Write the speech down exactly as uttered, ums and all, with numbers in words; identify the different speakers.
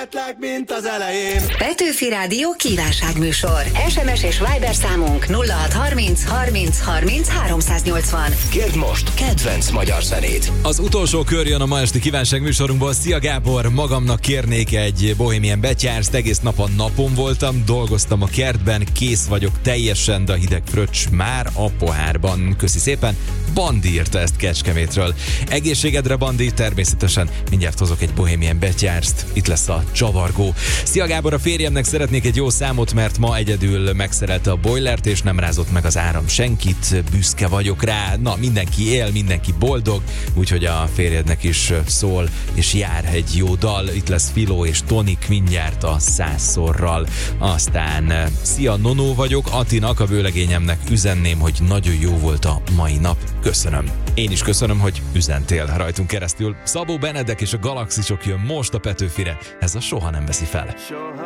Speaker 1: mint az elején.
Speaker 2: Petőfi Rádió kívánságműsor. es em es és Viber számunk nulla hat harminc harminc harminc háromszáznyolcvan.
Speaker 3: Kérd most kedvenc magyar zenét.
Speaker 4: Az utolsó kör jön a ma esti kívánságműsorunkból. Szia Gábor, magamnak kérnék egy Bohemian betyárst. Egész nap a napon voltam, dolgoztam a kertben, kész vagyok teljesen, de a hideg fröccs már a pohárban. Köszi szépen. Bandi írta ezt Kecskemétről. Egészségedre, Bandi, természetesen mindjárt hozok egy Bohemian betyárst. Itt lesz a csavargó. Szia Gábor, a férjemnek szeretnék egy jó számot, mert ma egyedül megszerelte a bojlert, és nem rázott meg az áram senkit. Büszke vagyok rá. Na, mindenki él, mindenki boldog, úgyhogy a férjednek is szól, és jár egy jó dal. Itt lesz Filó és Tonik mindjárt a százszorral. Aztán szia, Nonó vagyok. Atinak, a vőlegényemnek üzenném, hogy nagyon jó volt a mai nap. Köszönöm. Én is köszönöm, hogy üzentél rajtunk keresztül. Szabó Benedek és a Galaxisok jön most a Petőfire. Ez a Soha nem veszi fel.